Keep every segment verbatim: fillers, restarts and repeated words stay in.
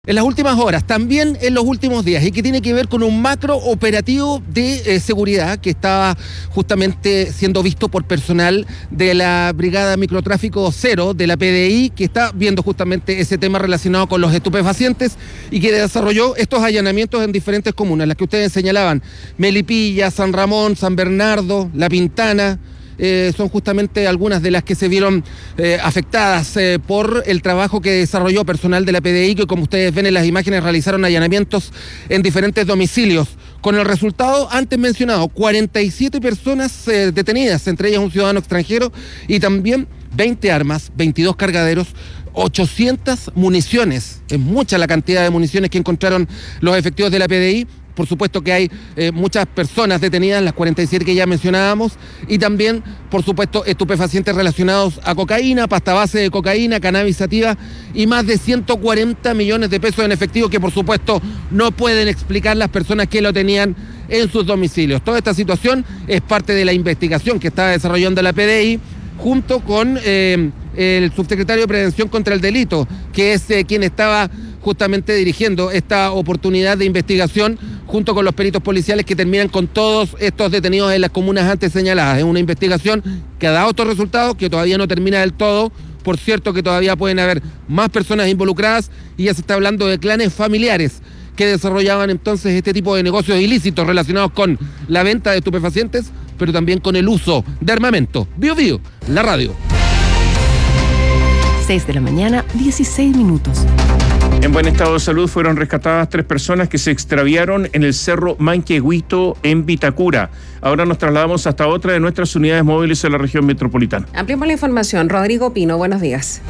En las últimas horas, también en los últimos días, y que tiene que ver con un macro operativo de eh, seguridad que estaba justamente siendo visto por personal de la Brigada Microtráfico Cero de la P D I, que está viendo justamente ese tema relacionado con los estupefacientes y que desarrolló estos allanamientos en diferentes comunas, las que ustedes señalaban: Melipilla, San Ramón, San Bernardo, La Pintana. Eh, son justamente algunas de las que se vieron eh, afectadas eh, por el trabajo que desarrolló personal de la P D I, que, como ustedes ven en las imágenes, realizaron allanamientos en diferentes domicilios, con el resultado antes mencionado: cuarenta y siete personas eh, detenidas, entre ellas un ciudadano extranjero, y también veinte armas, veintidós cargaderos, ochocientas municiones. Es mucha la cantidad de municiones que encontraron los efectivos de la P D I. Por supuesto que hay eh, muchas personas detenidas, las cuarenta y siete que ya mencionábamos, y también, por supuesto, estupefacientes relacionados a cocaína, pasta base de cocaína, cannabis sativa y más de ciento cuarenta millones de pesos en efectivo que, por supuesto, no pueden explicar las personas que lo tenían en sus domicilios. Toda esta situación es parte de la investigación que está desarrollando la P D I junto con eh, el subsecretario de Prevención contra el Delito, que es eh, quien estaba justamente dirigiendo esta oportunidad de investigación junto con los peritos policiales que terminan con todos estos detenidos en las comunas antes señaladas. Es una investigación que ha dado estos resultados, que todavía no termina del todo. Por cierto, que todavía pueden haber más personas involucradas, y ya se está hablando de clanes familiares que desarrollaban entonces este tipo de negocios ilícitos relacionados con la venta de estupefacientes, pero también con el uso de armamento. Bio Bio, la radio. seis de la mañana, dieciséis minutos. En buen estado de salud fueron rescatadas tres personas que se extraviaron en el Cerro Manquehuito en Vitacura. Ahora nos trasladamos hasta otra de nuestras unidades móviles en la región metropolitana. Ampliamos la información. Rodrigo Pino, buenos días.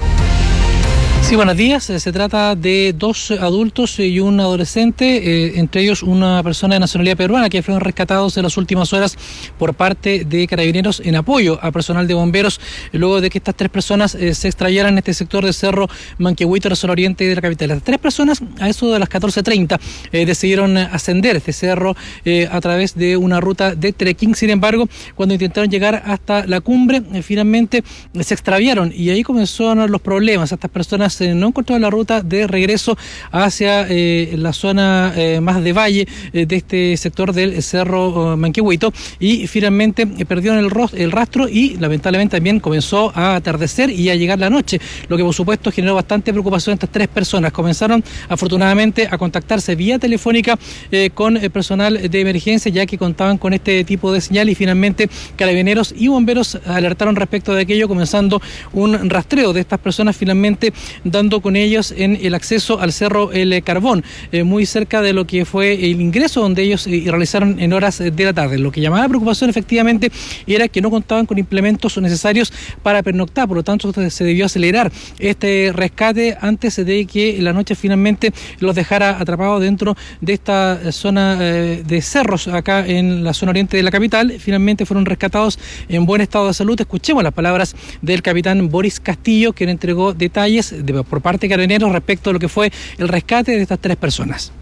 Sí, buenos días. Se trata de dos adultos y un adolescente, eh, entre ellos una persona de nacionalidad peruana, que fueron rescatados en las últimas horas por parte de Carabineros en apoyo a personal de bomberos, luego de que estas tres personas eh, se extraviaran en este sector del Cerro Manquehuito, en la zona oriente de la capital. Las tres personas, a eso de las catorce treinta, eh, decidieron ascender este cerro eh, a través de una ruta de trekking. Sin embargo, cuando intentaron llegar hasta la cumbre, eh, finalmente eh, se extraviaron, y ahí comenzaron los problemas. Estas personas no encontraron la ruta de regreso hacia eh, la zona eh, más de valle eh, de este sector del Cerro Manquehuito, y finalmente eh, perdieron el, ro- el rastro, y lamentablemente también comenzó a atardecer y a llegar la noche, lo que por supuesto generó bastante preocupación. Estas tres personas comenzaron afortunadamente a contactarse vía telefónica eh, con el personal de emergencia, ya que contaban con este tipo de señal, y finalmente Carabineros y bomberos alertaron respecto de aquello, comenzando un rastreo de estas personas, finalmente dando con ellos en el acceso al Cerro El Carbón, eh, muy cerca de lo que fue el ingreso donde ellos eh, realizaron en horas de la tarde. Lo que llamaba la preocupación efectivamente era que no contaban con implementos necesarios para pernoctar, por lo tanto se debió acelerar este rescate antes de que la noche finalmente los dejara atrapados dentro de esta zona eh, de cerros acá en la zona oriente de la capital. Finalmente fueron rescatados en buen estado de salud. Escuchemos las palabras del capitán Boris Castillo, quien entregó detalles de por parte de Carabineros respecto a lo que fue el rescate de estas tres personas.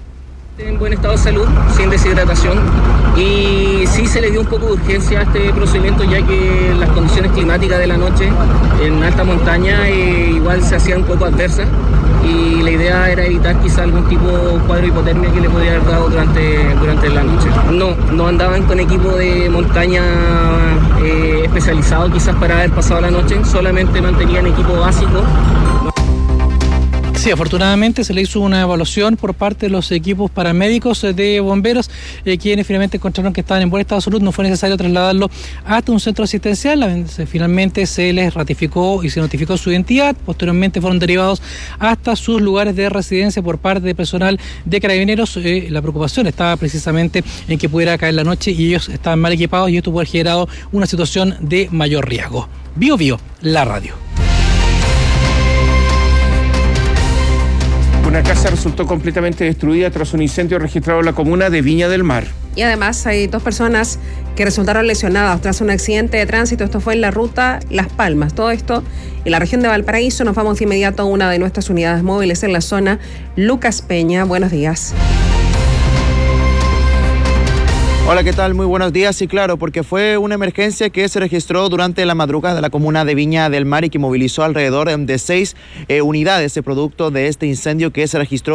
En buen estado de salud, sin deshidratación, y sí se le dio un poco de urgencia a este procedimiento, ya que las condiciones climáticas de la noche en alta montaña eh, igual se hacían un poco adversas, y la idea era evitar quizá algún tipo de cuadro de hipotermia que le podría haber dado durante, durante la noche. No, no andaban con equipo de montaña eh, especializado quizás para haber pasado la noche, solamente mantenían equipo básico. Sí, afortunadamente se le hizo una evaluación por parte de los equipos paramédicos de bomberos, eh, quienes finalmente encontraron que estaban en buen estado de salud. No fue necesario trasladarlo hasta un centro asistencial. Finalmente se les ratificó y se notificó su identidad. Posteriormente fueron derivados hasta sus lugares de residencia por parte de personal de Carabineros. Eh, la preocupación estaba precisamente en que pudiera caer la noche y ellos estaban mal equipados, y esto puede haber generado una situación de mayor riesgo. Bio Bio, la radio. Una casa resultó completamente destruida tras un incendio registrado en la comuna de Viña del Mar. Y además hay dos personas que resultaron lesionadas tras un accidente de tránsito. Esto fue en la ruta Las Palmas. Todo esto en la región de Valparaíso. Nos vamos de inmediato a una de nuestras unidades móviles en la zona. Lucas Peña, buenos días. Hola, ¿qué tal? Muy buenos días. Sí, claro, porque fue una emergencia que se registró durante la madrugada de la comuna de Viña del Mar y que movilizó alrededor de seis eh, unidades de producto de este incendio que se registró